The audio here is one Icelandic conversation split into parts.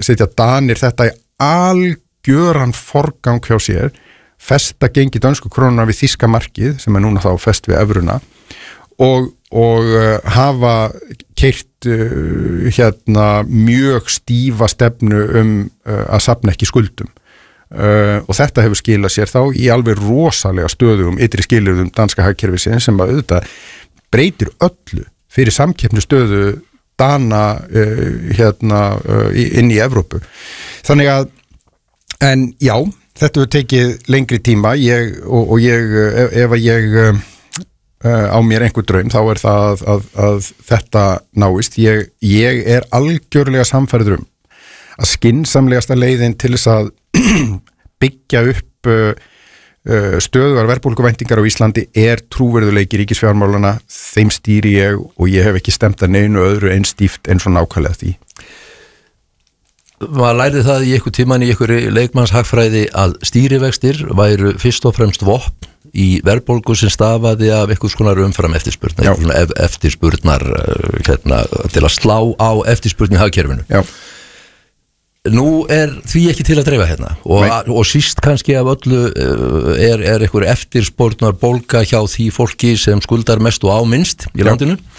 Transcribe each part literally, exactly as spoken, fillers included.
setja Danir þetta í algjöran forgang hjá sér, festa gengi dönsku krónuna við þýska markið sem er núna þá fest við evruna og, og uh, hafa keyrt uh, hérna mjög stífa stefnu um uh, að safna ekki skuldum uh, og þetta hefur skilað sér þá í alveg rosalega stöðum ytri skilyrðum danska hagkerfisins sem að auðvitað breytir öllu fyrir samkeppni stöðu Dana uh, hérna uh, inn í Evrópu. Þannig að en já, þetta hefur tekið lengri tíma ég, og, og ég, ef, ef að ég uh, á mér einhver draum þá er það að, að, að þetta náist. Ég, ég er algjörlega samfærður um að skynsamlegasta leiðin til þess að byggja upp uh, uh, stöðugar verðbólguvæntingar á Íslandi er trúverðuleiki ríkisfjármálana, þeim stýri ég og ég hef ekki stemt að neinu öðru eins stíft eins og nákvæmlega því. Maður lærði það í einhver tíman í einhverju leikmannshagfræði að stýrivextir væru fyrst og fremst vopn í verðbólgu sem stafaði af einhvers konar umfram eftirspurnar, eftirspurnar hérna, til að slá á eftirspurn í hagkerfinu. Já. Nú er því ekki til að dreifa hérna og, og síst kannski af öllu er, er einhver eftirspurnar bólga hjá því fólki sem skuldar mest og á minnst í landinu. Já.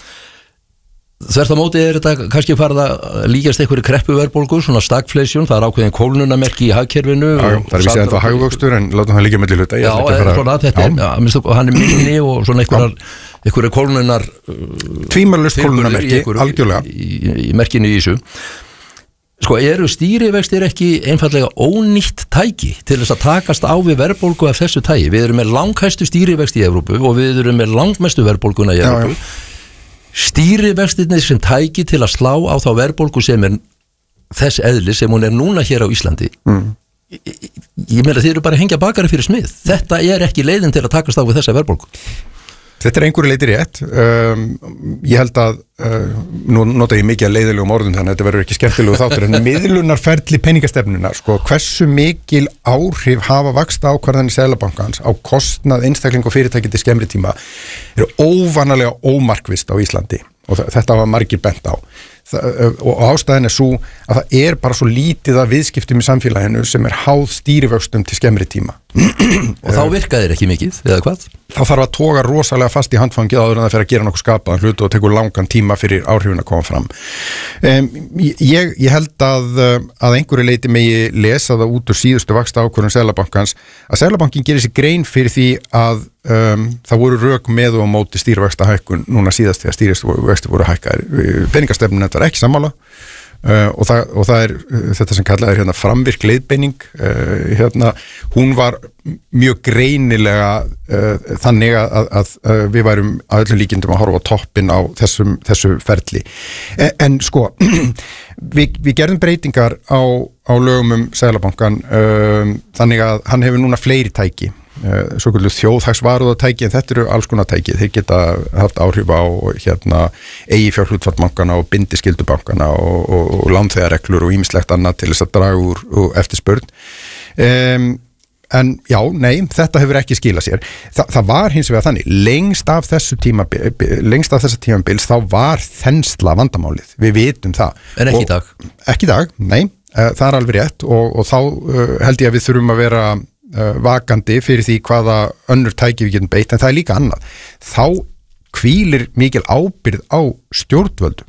Þvert á móti er þetta kannski farið að líkast einhverju kreppuverðbólgu, svona stagflation, það er ákveðin kólnunarmerki í hagkerfinu. Já, já, það er vissi ennþá hagvöxtur en látum það líka milli hluta. Já, er svona þetta er, ja, minnst, hann er minni og svona einhverjar, einhverju kólnunar tvímælust kólnunarmerki, algjörlega í, í, í merkinu í þessu. Sko, eru stýrivextir ekki einfallega ónýtt tæki til þess að takast á við verðbólgu af þessu tægi? Við erum með langhæstu stýrivexti í Evrópu og við erum með langmestu verðbólguna í Evrópu. Stýrivextirnir sem tæki til að slá á þá verðbólgu sem er þess eðli sem hún er núna hér á Íslandi mm. ég, ég meina þið eru bara að hengja bakari fyrir smið, þetta er ekki leiðin til að takast á við þessa verðbólgu. Þetta er einhverju leiti rétt um, ég held að uh, nú nota ég mikið að leiðilegum orðum þannig að þetta verður ekki skemmtilegu þáttur en miðlunarferli peningastefnunar sko, hversu mikil áhrif hafa vaxta ákvarðanir Seðlabankans á kostnað einstakling og fyrirtæki til skemmri tíma eru óvanalega ómarkvist á Íslandi og þetta var margir bent á það, og ástæðin er svo að það er bara svo lítið af viðskiptum í samfélaginu sem er háð stýrivöxtum til skemmri tíma og þá virkaðir ekki mikið, eða hvað? Þá þarf að toga rosalega fast í handfangið áður en það fer að gera nokkuð skapaðan hlut og tekur langan tíma fyrir áhrifin að koma fram. Um, ég, ég held að, að einhverju leiti megi lesa það út úr síðustu vaxta ákvörðun Seðlabankans að Seðlabankin gerir sér grein fyrir því að um, það voru rök með og á móti stýrivaxta hækkun núna síðast þegar stýrivextir voru hækkaðir. Peningastefnan var ekki sammála. Uh, og, það, og það er uh, þetta sem kallað er hérna framvirk leiðbeining uh, hérna, hún var mjög greinilega uh, þannig að, að, að við værum að öllum líkindum að horfa á toppin á þessum, þessu ferli en, en sko við, við gerðum breytingar á, á lögum um Seðlabankan uh, þannig að hann hefur núna fleiri tæki uh, svo kvöldu þjóðhagsvarúðatæki en þetta eru alls konar tæki, þeir geta haft áhrif á hérna eigi fjárhlutfallbankana og bindiskyldubankana og, og, og lánþegareglur og ýmislegt annað til þess að draga úr, úr eftirspurn um, en já, nei, þetta hefur ekki skilað sér Þa, það var hins vegar þannig lengst af þessu tímabil lengst af þessu tímabils þá var þensla vandamálið, við vitum það en ekki í dag? Ekki í dag, nei, uh, það er alveg rétt og, og þá uh, held ég að við þurfum að vera uh, vakandi fyrir því hvaða önnur tæki við getum beitt en það er líka annað þá hvílir mikil ábyrgð á stjórnvöldum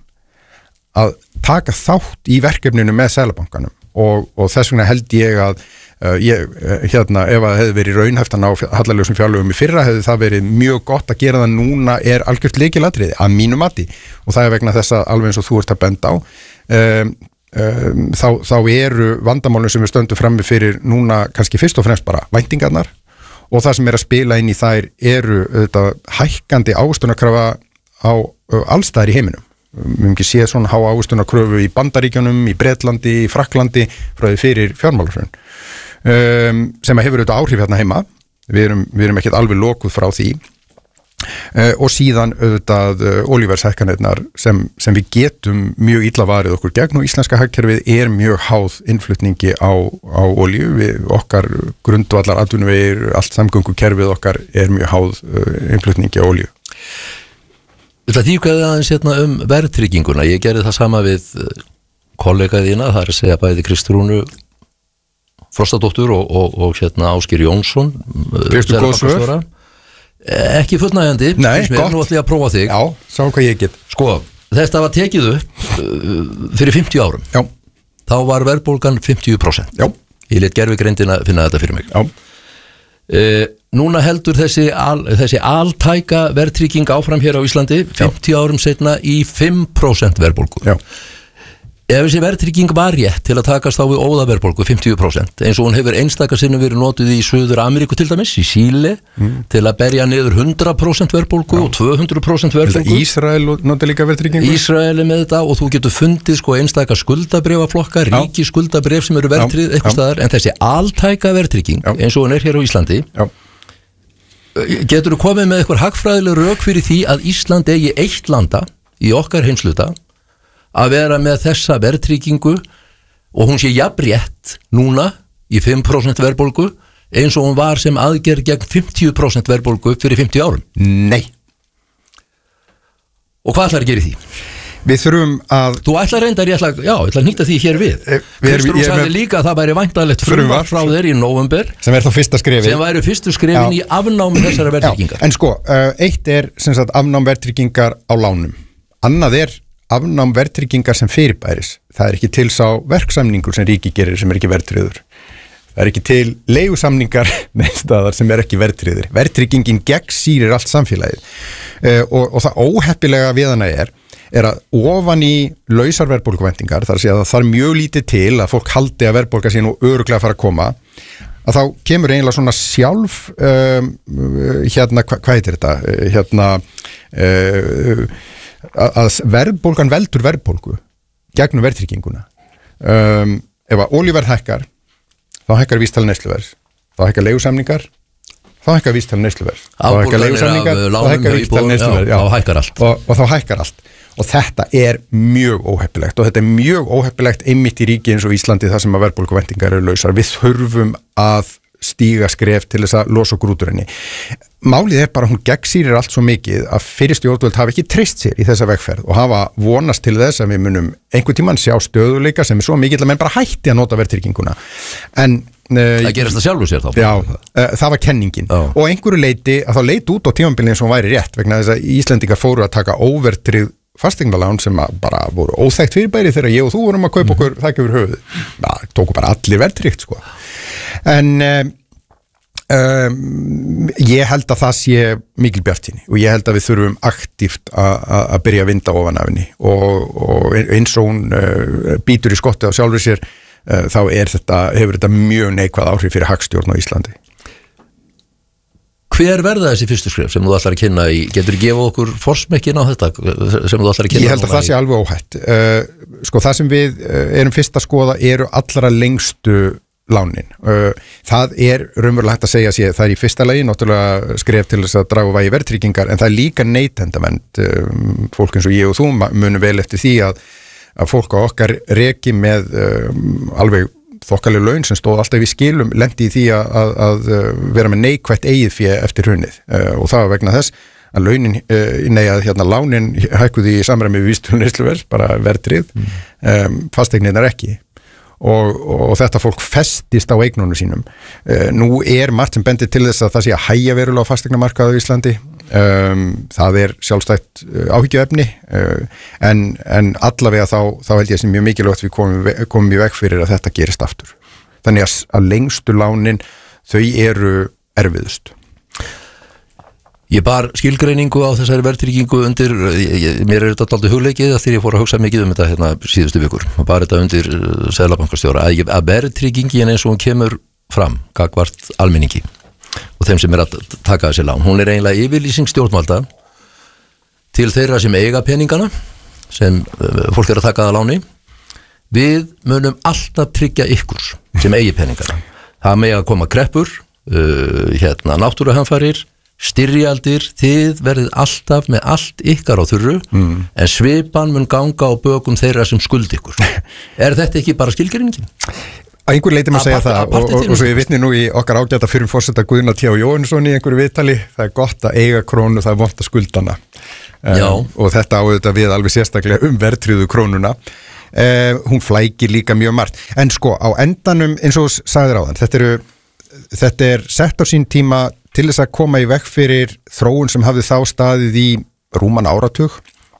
að taka þátt í verkefninu með Seðlabankanum og, og þess vegna held ég að uh, ég, hérna, ef það hefði verið raunhæftan á hallarlegum fjárlögum í fyrra hefði það verið mjög gott að gera það núna er algjört lykilatriði að mínu mati og það er vegna þess að alveg eins og þú ert að benda á um, um, þá, þá eru vandamálin sem við stöndum frammi fyrir núna kannski fyrst og fremst bara væntingarnar og það sem er að spila inn í þær eru þetta, hækkandi ávöxtunarkrafa á uh, allstæðar í heiminum við höfum ekki séð svona há ávöxtunarkröfu í Bandaríkjunum, í Bretlandi, í Frakklandi frá því fyrir fjármálahrun um, sem að hefur auðvitað áhrif hérna heima við erum, við erum ekkert alveg lokuð frá því uh, og síðan auðvitað uh, olíuverðshækkanirnar sem, sem við getum mjög illa varið okkur gegn og íslenska hagkerfið er mjög háð innflutningi á, á olíu við, okkar grundvallar atvinnuvegir allt samgöngukerfið okkar er mjög háð uh, innflutningi á olíu Þetta dýpkaði aðeins hérna um verðtrygginguna, ég gerði það sama við kollega þína, það er að segja bæði Kristrúnu Frostadóttur og, og, og hérna Ásgeir Jónsson Fyrstu góð svör? Ekki fullnægjandi. Nei, gott. Nú ætlum ég að prófa þig. Já, sá hvað ég get. Sko, þetta var tekið upp fyrir fimmtíu árum. Já. Þá var verðbólgan fimmtíu prósent. Já. Ég let gervigreindina finna þetta fyrir mig. Já. Uh, núna heldur þessi, al, þessi altæka verðtrygging áfram hér á Íslandi fimmtíu Já. Árum setna í fimm prósent verðbólgu. Já. Ef þessi verðtrygging var rétt til að takast á við óðaverðbólgu fimmtíu prósent eins og hún hefur einstaka sinnum verið notuð í Suður Ameríku til dæmis, í Síle mm. til að berja niður hundrað prósent verðbólgu og tvö hundruð prósent verðbólgu. Ísrael notar líka verðtryggingu? Ísrael er með þetta og þú getur fundið sko einstaka skuldabréfaflokka, ríki skuldabréf sem eru verðtryggð eitthvað staðar, en þessi altæka verðtrygging Já. Eins og hún er hér á Íslandi Já. Getur þú komið með eitthvað hagfræðileg rök fyrir því að Ísland eigi eitt landa í okkar heimsluta að vera með þessa verðtryggingu og hún sé jafnrétt núna í fimm prósent verðbólgu eins og hún var sem aðgerð gegn fimmtíu prósent verðbólgu fyrir fimmtíu árum? Nei. Og hvað ætlar að gera í því? Við þurfum að... Þú ætlar reyndar, ég ætla, já, ég ætla að nýta því hér við. Kristrún sagði líka að það væri væntanlegt frumvarp frá þér í nóvember. Sem er þá fyrsta skrefið. Sem væri fyrstu skrefin já. Í afnámi þessara verðtryggingar. Já, en sko, uh, eitt er sem sagt afnám verðtryggingar á lánum. Annað er afnám verðtryggingar sem fyrirbæris. Það er ekki til sá verksamningur sem ríki gerir sem er ekki verðtryggður. Það er ekki til leigusamningar neðstaðar sem er ekki verðtryggður. Verðtryggingin gegnsýrir allt samfélagið. Uh, og, og það óheppilega við hana er, er að ofan í lausar verðbólguvæntingar, þar að segja að það þarf mjög lítið til að fólk haldi að verðbólga sín og örugglega fara að koma, að þá kemur eiginlega svona sjálf, um, hérna, hva, hvað heitir þetta? Hérna, uh, að verðbólgan veldur verðbólgu gegnum verðtrygginguna. Um, ef að olíuverð hækkar, þá hækkar vísitala neysluverðs, þá hækkar leigusamningar, þá hækkar vísitala neysluverðs, þá hækkar leigusamningar, þá hækkar vísitala neysluverðs, já, þá hækkar allt. Og, og þá hækkar allt. Og þetta er mjög óheppilegt og þetta er mjög óheppilegt einmitt í ríki eins og Íslandi þar sem að verðbólguvæntingar eru lausar. Við þurfum að stíga skref til þess að losa okkur út úr henni. Málið er bara að hún gegnsýrir allt svo mikið að fyrir stjórnvöld hafa ekki treyst sér í þessa vegferð og hafa vonast til þess að við munum einhvern tímann sjá stöðuleika sem er svo mikill að menn bara hætti að nota verðtrygginguna. En það gerast það sjálfur sér þá? Já, það var kenningin. Já. Og einhverju leiti að þá leit út á tímabilið eins og hún væri rétt vegna þess að Íslendingar fóru að taka óverðtryggð fasteignalán sem bara voru óþekkt fyrirbæri þegar ég og þú vorum að kaupa okkur mm. þakka yfir höfuð. Það tóku bara allir verðtryggt sko. En um, um, ég held að það sé mikil bjartsýni og ég held að við þurfum aktíft að byrja að vinda ofan af henni og, og eins og hún uh, býtur í skotti á sjálfur sér uh, þá er þetta, hefur þetta mjög neikvæð áhrif fyrir hagstjórn á Íslandi. Hver verða þessi fyrstu skref sem þú ætlar að kynna í, getur þú gefið okkur forsmekkin á þetta sem þú ætlar að kynna? Ég held að það sé alveg óhætt. Uh, sko það sem við uh, erum fyrst að skoða eru allra lengstu lánin. Uh, það er raunverulega hægt að segja sér, það er í fyrsta lagi náttúrulega skref til þess að draga vægi verðtryggingar en það er líka neytendavend. Um, fólk eins og ég og þú munum vel eftir því að, að fólk á okkar reki með um, alveg þokkaleg laun sem stóð alltaf í skilum lendi í því að, að, að vera með neikvætt eigið fé eftir hrunið uh, og það var vegna þess að launin, uh, nei að hérna lánin hækkuði í samræmi við vísitölu neysluverðs, bara verðtryggð, mm. um, fasteignirnar ekki og, og þetta fólk festist á eignunum sínum. Uh, nú er margt sem bendir til þess að það sé að hægja verulega á fasteignamarkaði á Íslandi. Um, það er sjálfstætt uh, áhyggjuefni uh, en, en allavega þá, þá held ég sem mjög mikilvægt við komum, komum í veg fyrir að þetta gerist aftur. Þannig að, að lengstu lánin þau eru erfiðust. Ég bar skilgreiningu á þessari verðtryggingu undir, ég, mér er þetta aldrei hugleikið þegar ég fór að hugsa mikið um þetta hérna síðustu vikur, og bara þetta undir uh, seðlabankastjóra, að, að verðtryggingin eins og hún kemur fram gagnvart almenningi og þeim sem er að taka þessi lán, hún er eiginlega yfirlýsing stjórnvalda til þeirra sem eiga peningana sem uh, fólk er að taka að láni, við munum alltaf tryggja ykkur sem eigi peningana. Það með að koma kreppur, uh, hérna náttúruhamfarir, styrjaldir, þið verðið alltaf með allt ykkar á þurru mm. en svipan mun ganga á bökum þeirra sem skuld ykkur. Er þetta ekki bara skilgreiningin? Að einhver leiti maður segja það og, og, og svo ég vitni nú í okkar ágæta fyrir forseta Guðna T. Jóhannesson í einhverju viðtali, það er gott að eiga krónu, það er vont að skuldana. um, og þetta áður við alveg sérstaklega um verðtryggðu krónuna. Uh, hún flækir líka mjög margt, en sko á endanum eins og sagðir áðan, þetta, eru, þetta er sett á sín tíma til þess að koma í veg fyrir þróun sem hafði þá staðið í rúman áratug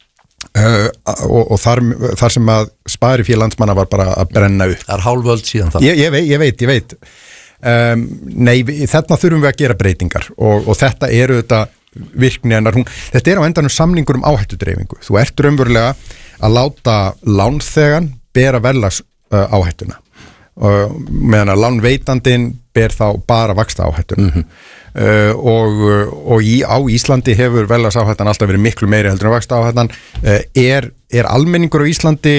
uh, og, og þar, þar sem að sparifé landsmanna var bara að brenna upp. Það er hálföld síðan það. Ég, ég, veit, ég veit, ég veit um, nei, þarna þurfum við að gera breytingar og, og þetta eru þetta virkni hennar, hún, þetta er á endanum samningur um áhættudreifingu, þú ert raunverulega að láta lánþegan bera verðlags uh, áhættuna uh, meðan að lánveitandinn ber þá bara vaxta áhættuna mm-hmm. uh, og, og í, á Íslandi hefur verðlags áhættan alltaf verið miklu meiri heldur en vaxta áhættan. uh, er, er almenningur á Íslandi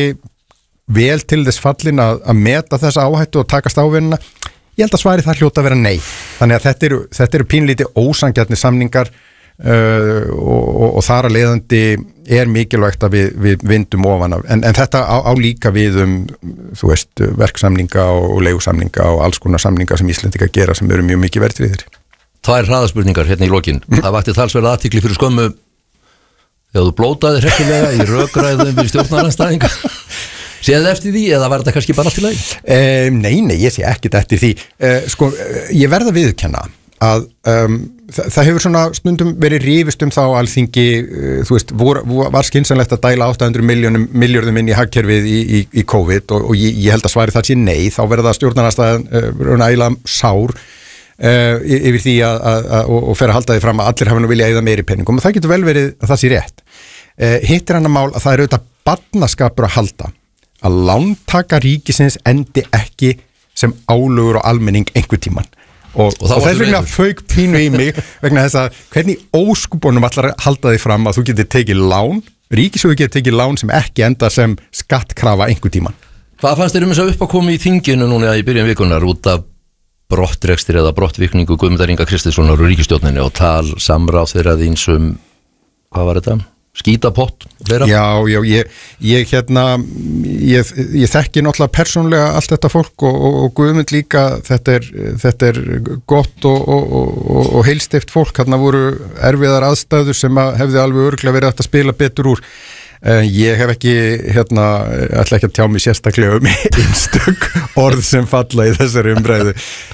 vel til þess fallin að, að meta þessa áhættu og takast ávinnina? Ég held að svari það hljóta að vera nei, þannig að þetta eru, þetta eru pínlítið ósanngjarnir samningar Uh, og, og, og þar að leiðandi er mikilvægt að við, við vindum ofan af, en, en þetta á, á líka við um, þú veist, verksamninga og, og leigusamninga og alls konar samninga sem Íslendingar gera sem eru mjög mikið verðtryggðir. Tvær hraðaspurningar hérna í lokin. Mm. Það vakti talsverða athygli fyrir skömmu þegar þú blótaði hrekkilega í rökræðum við stjórnarandstæðinga. Séð eftir því eða var þetta kannski bara allt í lagi? Um, nei, nei, ég sé ekkert eftir því. Uh, sko, ég verð að viðurkenna að um, það, það hefur svona stundum verið rífist um þá alþingi, uh, þú veist, vor, vor, var skynsamlegt að dæla átta hundruð milljörðum inn í hagkerfið í, í, í COVID og, og ég, ég held að svari það sé nei, þá verða stjórnarandstaðan uh, ægilega sár uh, yfir því að, að, að og, og fer að halda því fram að allir hafa nú vilja eyða meiri peningum og það getur vel verið að það sé rétt. Uh, hitt er hann að mál að það er auðvitað barnaskapur að halda að lántaka ríkisins endi ekki sem álögur og almenning einhver tíman. Og, og, og þess vegna fauk pínu í mig vegna þess að hvernig óskupunum allar halda því fram að þú getur tekið lán, ríkissjóður getur tekið lán sem ekki enda sem skattkrafa einhver tíman. Hvað fannst þér um þess að uppákomi í þinginu núna í byrjun vikunar út af brottrekstir eða brottvikningu Guðmundar Inga Kristinssonar og ríkisstjórninni og tal samráð þeirra þín sem, hvað var þetta? Skítapott? Fleira? Já, já, ég, ég hérna, ég, ég þekki náttúrulega persónlega allt þetta fólk og, og, og Guðmund líka, þetta er, þetta er gott og, og, og, og heilstift fólk, hérna voru erfiðar aðstæður sem að hefði alveg örglega verið að spila betur úr. Uh, ég hef ekki, hérna, ætla ekki að tjá mig sérstaklega um einstök orð sem falla í þessari umræðu.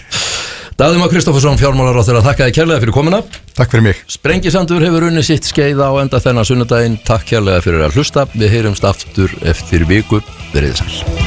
Daði Már Kristófersson, fjármálaráðherra, þakka þér kærlega fyrir komuna. Takk fyrir mig. Sprengisandur hefur unnið sitt skeið á enda þennan sunnudaginn. Takk kærlega fyrir að hlusta. Við heyrumst aftur eftir viku. Verið sæl.